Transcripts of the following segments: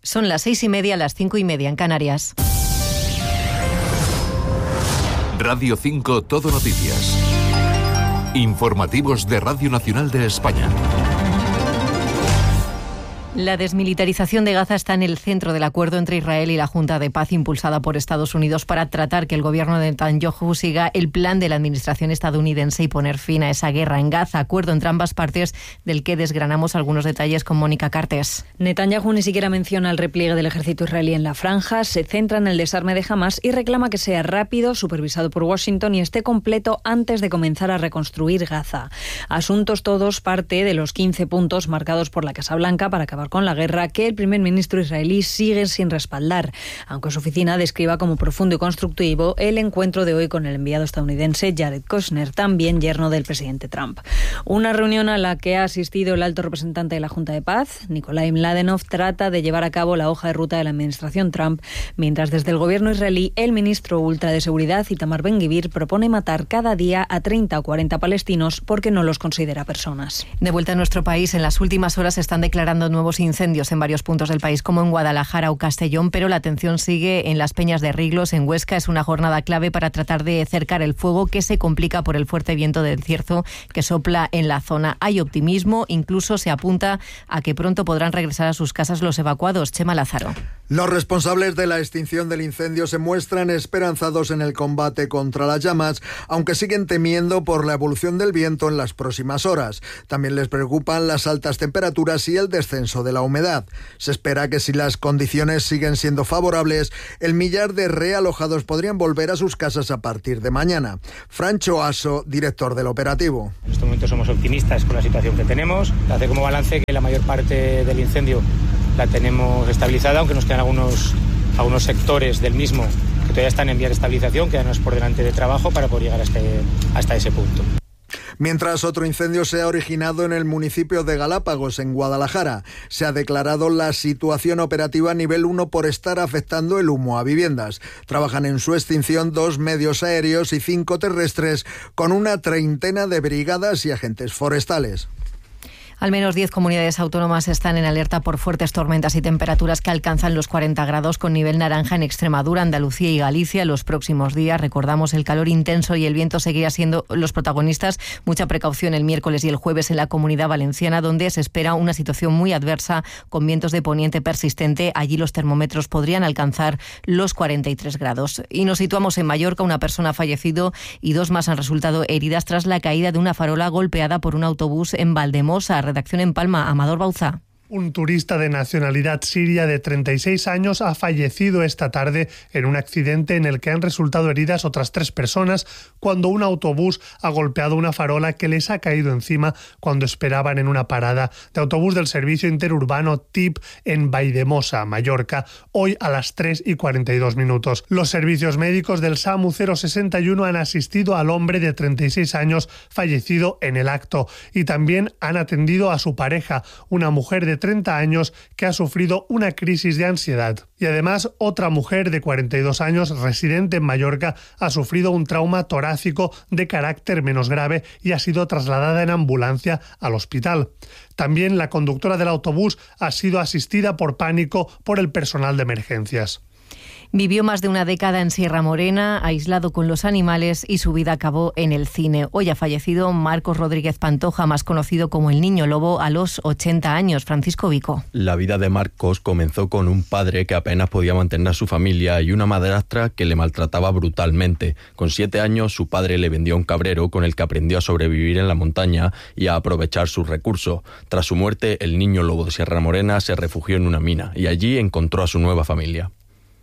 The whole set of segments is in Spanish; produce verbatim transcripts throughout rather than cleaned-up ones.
Son las seis y media, las cinco y media en Canarias. Radio cinco Todo Noticias. Informativos de Radio Nacional de España. La desmilitarización de Gaza está en el centro del acuerdo entre Israel y la Junta de Paz impulsada por Estados Unidos para tratar que el gobierno de Netanyahu siga el plan de la administración estadounidense y poner fin a esa guerra en Gaza. Acuerdo entre ambas partes del que desgranamos algunos detalles con Mónica Cartes. Netanyahu ni siquiera menciona el repliegue del ejército israelí en la franja, se centra en el desarme de Hamás y reclama que sea rápido, supervisado por Washington y esté completo antes de comenzar a reconstruir Gaza. Asuntos todos parte de los quince puntos marcados por la Casa Blanca para acabar con la guerra que el primer ministro israelí sigue sin respaldar, aunque su oficina describa como profundo y constructivo el encuentro de hoy con el enviado estadounidense Jared Kushner, también yerno del presidente Trump. Una reunión a la que ha asistido el alto representante de la Junta de Paz, Nikolai Mladenov, trata de llevar a cabo la hoja de ruta de la administración Trump, mientras desde el gobierno israelí el ministro ultra de seguridad, Itamar Ben-Gvir, propone matar cada día a treinta o cuarenta palestinos porque no los considera personas. De vuelta a nuestro país, en las últimas horas se están declarando nuevos incendios en varios puntos del país, como en Guadalajara o Castellón, pero la atención sigue en las Peñas de Riglos, en Huesca. Es una jornada clave para tratar de cercar el fuego que se complica por el fuerte viento del Cierzo que sopla en la zona. Hay optimismo, incluso se apunta a que pronto podrán regresar a sus casas los evacuados. Chema Lázaro. Los responsables de la extinción del incendio se muestran esperanzados en el combate contra las llamas, aunque siguen temiendo por la evolución del viento en las próximas horas. También les preocupan las altas temperaturas y el descenso de la humedad. Se espera que si las condiciones siguen siendo favorables, el millar de realojados podrían volver a sus casas a partir de mañana. Francho Aso, director del operativo. En este momento somos optimistas con la situación que tenemos. Hace como balance que la mayor parte del incendio la tenemos estabilizada, aunque nos quedan algunos, algunos sectores del mismo que todavía están en vía de estabilización, quedanos por delante de trabajo para poder llegar hasta, hasta ese punto. Mientras otro incendio se ha originado en el municipio de Galápagos, en Guadalajara. Se ha declarado la situación operativa nivel uno por estar afectando el humo a viviendas. Trabajan en su extinción dos medios aéreos y cinco terrestres, con una treintena de brigadas y agentes forestales. Al menos diez comunidades autónomas están en alerta por fuertes tormentas y temperaturas que alcanzan los cuarenta grados, con nivel naranja en Extremadura, Andalucía y Galicia. Los próximos días, recordamos, el calor intenso y el viento seguirá siendo los protagonistas. Mucha precaución el miércoles y el jueves en la Comunidad Valenciana, donde se espera una situación muy adversa con vientos de poniente persistente. Allí los termómetros podrían alcanzar los cuarenta y tres grados. Y nos situamos en Mallorca. Una persona ha fallecido y dos más han resultado heridas tras la caída de una farola golpeada por un autobús en Valdemosa. Redacción en Palma, Amador Bauzá. Un turista de nacionalidad siria de treinta y seis años ha fallecido esta tarde en un accidente en el que han resultado heridas otras tres personas cuando un autobús ha golpeado una farola que les ha caído encima cuando esperaban en una parada de autobús del servicio interurbano T I P en Valldemosa, Mallorca, hoy a las tres y cuarenta y dos minutos. Los servicios médicos del SAMU cero sesenta y uno han asistido al hombre de treinta y seis años fallecido en el acto y también han atendido a su pareja, una mujer de treinta años que ha sufrido una crisis de ansiedad. Y además, otra mujer de cuarenta y dos años, residente en Mallorca, ha sufrido un trauma torácico de carácter menos grave y ha sido trasladada en ambulancia al hospital. También la conductora del autobús ha sido asistida por pánico por el personal de emergencias. Vivió más de una década en Sierra Morena, aislado con los animales, y su vida acabó en el cine. Hoy ha fallecido Marcos Rodríguez Pantoja, más conocido como el Niño Lobo, a los ochenta años. Francisco Vico. La vida de Marcos comenzó con un padre que apenas podía mantener a su familia y una madrastra que le maltrataba brutalmente. Con siete años, su padre le vendió un cabrero con el que aprendió a sobrevivir en la montaña y a aprovechar sus recursos. Tras su muerte, el Niño Lobo de Sierra Morena se refugió en una mina y allí encontró a su nueva familia.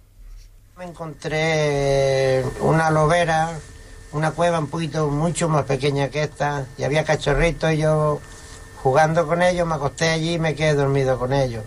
Me encontré una lobera, una cueva un poquito mucho más pequeña que esta, y había cachorritos, y yo jugando con ellos me acosté allí y me quedé dormido con ellos.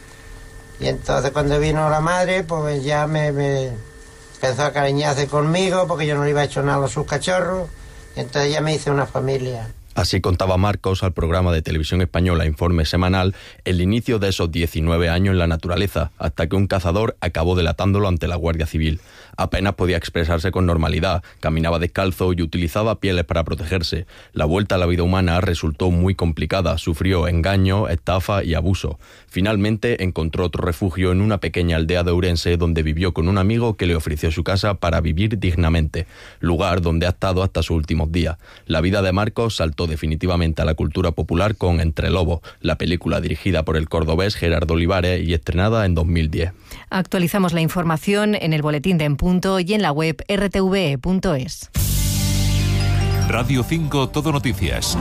Y entonces cuando vino la madre, pues ya me, me empezó a cariñarse conmigo porque yo no le iba a echar nada a sus cachorros, y entonces ya me hice una familia. Así contaba Marcos al programa de televisión española Informe Semanal el inicio de esos diecinueve años en la naturaleza, hasta que un cazador acabó delatándolo ante la Guardia Civil. Apenas podía expresarse con normalidad, caminaba descalzo y utilizaba pieles para protegerse. La vuelta a la vida humana resultó muy complicada, sufrió engaño, estafa y abuso. Finalmente encontró otro refugio en una pequeña aldea de Ourense, donde vivió con un amigo que le ofreció su casa para vivir dignamente, lugar donde ha estado hasta sus últimos días. La vida de Marcos saltó definitivamente a la cultura popular con Entre Lobos, la película dirigida por el cordobés Gerardo Olivares y estrenada en dos mil diez. Actualizamos la información en el boletín de En Punto y en la web r t v e punto es. Radio cinco Todo Noticias.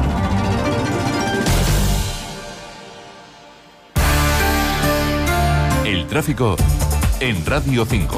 El tráfico en Radio cinco.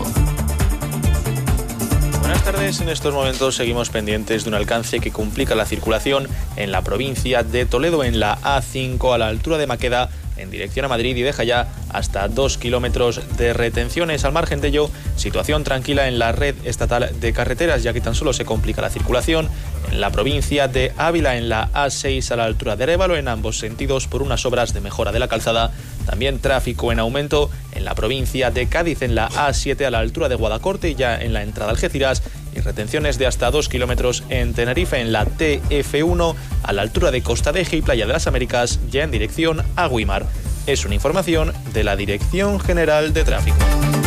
Buenas tardes. En estos momentos seguimos pendientes de un alcance que complica la circulación en la provincia de Toledo, en la A cinco a la altura de Maqueda, en dirección a Madrid, y deja ya hasta dos kilómetros de retenciones. Al margen de ello, situación tranquila en la red estatal de carreteras, ya que tan solo se complica la circulación en la provincia de Ávila, en la A seis a la altura de Arévalo, en ambos sentidos por unas obras de mejora de la calzada. También tráfico en aumento en la provincia de Cádiz, en la A siete a la altura de Guadacorte, ya en la entrada a Algeciras, y retenciones de hasta dos kilómetros en Tenerife, en la T F uno a la altura de Costa de Eje y Playa de las Américas, ya en dirección a Güímar. Es una información de la Dirección General de Tráfico.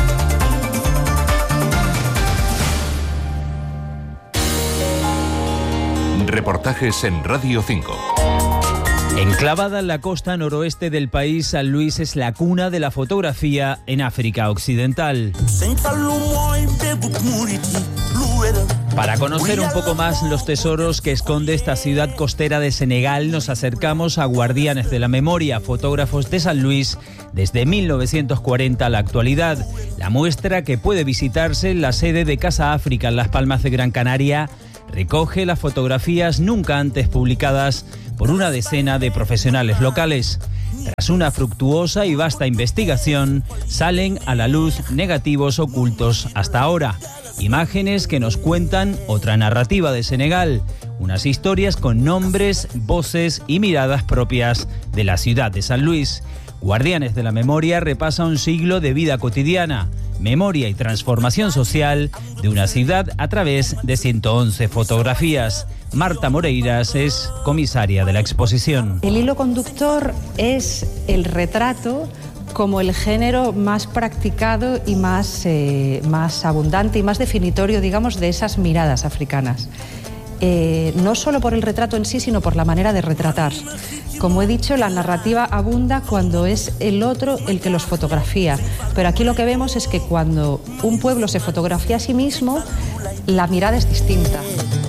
Reportajes en Radio cinco. Enclavada en la costa noroeste del país, San Luis es la cuna de la fotografía en África Occidental. Para conocer un poco más los tesoros que esconde esta ciudad costera de Senegal, nos acercamos a Guardianes de la Memoria, fotógrafos de San Luis desde mil novecientos cuarenta a la actualidad. La muestra, que puede visitarse en la sede de Casa África en Las Palmas de Gran Canaria, recoge las fotografías nunca antes publicadas por una decena de profesionales locales. Tras una fructuosa y vasta investigación, salen a la luz negativos ocultos hasta ahora. Imágenes que nos cuentan otra narrativa de Senegal, unas historias con nombres, voces y miradas propias de la ciudad de San Luis. Guardianes de la Memoria repasa un siglo de vida cotidiana, memoria y transformación social de una ciudad a través de ciento once fotografías. Marta Moreiras es comisaria de la exposición. El hilo conductor es el retrato como el género más practicado y más, eh, más abundante y más definitorio, digamos, de esas miradas africanas. Eh, no solo por el retrato en sí, sino por la manera de retratar. Como he dicho, la narrativa abunda cuando es el otro el que los fotografía, pero aquí lo que vemos es que cuando un pueblo se fotografía a sí mismo, la mirada es distinta.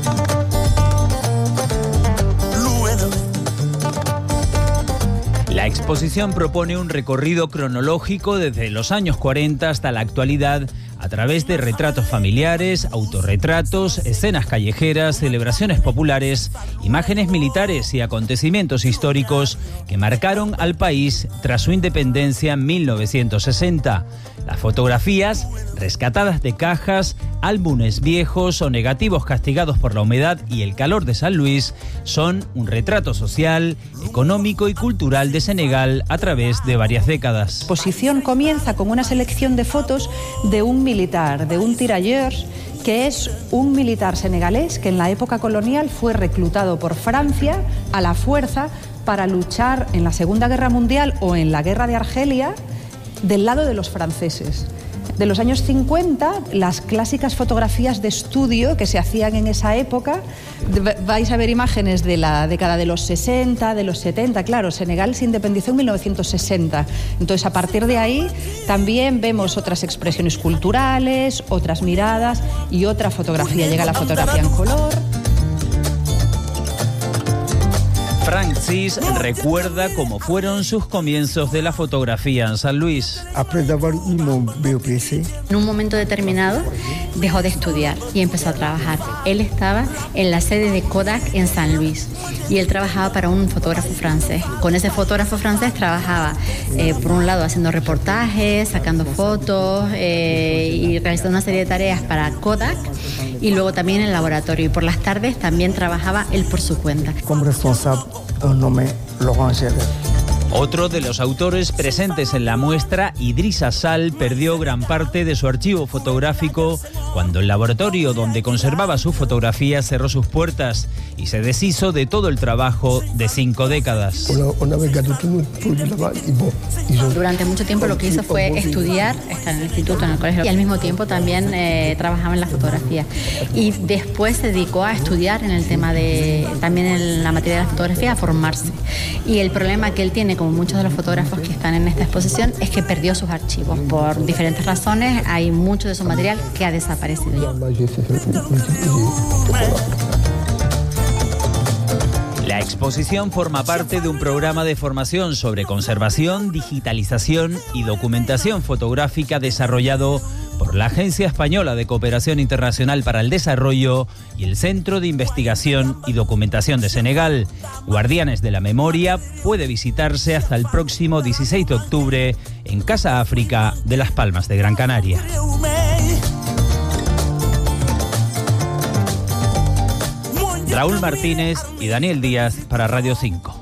La exposición propone un recorrido cronológico desde los años cuarenta hasta la actualidad, a través de retratos familiares, autorretratos, escenas callejeras, celebraciones populares, imágenes militares y acontecimientos históricos que marcaron al país tras su independencia en mil novecientos sesenta. Las fotografías, rescatadas de cajas, álbumes viejos o negativos castigados por la humedad y el calor de San Luis, son un retrato social, económico y cultural de Senegal a través de varias décadas. La exposición comienza con una selección de fotos de un militar, de un tirailleurs, que es un militar senegalés que en la época colonial fue reclutado por Francia a la fuerza para luchar en la Segunda Guerra Mundial o en la Guerra de Argelia del lado de los franceses. De los años cincuenta, las clásicas fotografías de estudio que se hacían en esa época, vais a ver imágenes de la década de los sesenta, de los setenta, claro, Senegal se independizó en mil novecientos sesenta, entonces a partir de ahí también vemos otras expresiones culturales, otras miradas y otra fotografía, llega la fotografía en color. Francis recuerda cómo fueron sus comienzos de la fotografía en San Luis. En un momento determinado dejó de estudiar y empezó a trabajar. Él estaba en la sede de Kodak en San Luis y él trabajaba para un fotógrafo francés. Con ese fotógrafo francés trabajaba, eh, por un lado, haciendo reportajes, sacando fotos eh, y realizando una serie de tareas para Kodak, y luego también en el laboratorio. Y por las tardes también trabajaba él por su cuenta. Como responsable, un nombre Laurent Geller. Otro de los autores presentes en la muestra, Idrissa Sall, perdió gran parte de su archivo fotográfico cuando el laboratorio donde conservaba sus fotografías cerró sus puertas y se deshizo de todo el trabajo de cinco décadas. Durante mucho tiempo lo que hizo fue estudiar, estar en el instituto, en el colegio, y al mismo tiempo también eh, trabajaba en la fotografía. Y después se dedicó a estudiar en el tema de, también en la materia de la fotografía, a formarse. Y el problema que él tiene, como muchos de los fotógrafos que están en esta exposición, es que perdió sus archivos. Por diferentes razones, hay mucho de su material que ha desaparecido ya. La exposición forma parte de un programa de formación sobre conservación, digitalización y documentación fotográfica desarrollado por la Agencia Española de Cooperación Internacional para el Desarrollo y el Centro de Investigación y Documentación de Senegal. Guardianes de la Memoria puede visitarse hasta el próximo dieciséis de octubre en Casa África de Las Palmas de Gran Canaria. Raúl Martínez y Daniel Díaz para Radio cinco.